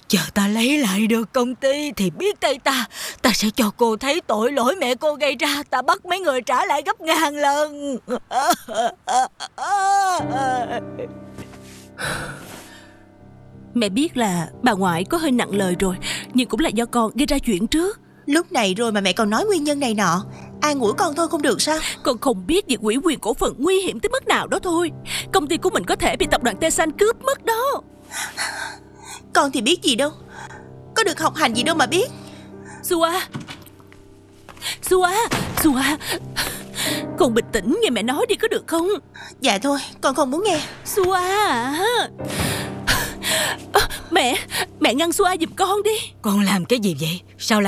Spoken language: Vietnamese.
Chờ ta lấy lại được công ty thì biết tay ta sẽ cho cô thấy tội lỗi mẹ cô gây ra. Ta bắt mấy người trả lại gấp ngàn lần. Mẹ biết là bà ngoại có hơi nặng lời rồi, nhưng cũng là do con gây ra chuyện trước. Lúc này rồi mà mẹ còn nói nguyên nhân này nọ. An ủi con thôi không được sao? Con không biết việc ủy quyền cổ phần nguy hiểm tới mức nào đó thôi. Công ty của mình có thể bị tập đoàn Tesan cướp mất đó. Con thì biết gì đâu, có được học hành gì đâu mà biết. Sua, con bình tĩnh nghe mẹ nói đi có được không? Dạ thôi, con không muốn nghe. Sua Mẹ ngăn Sua giùm con đi. Con làm cái gì vậy? Sao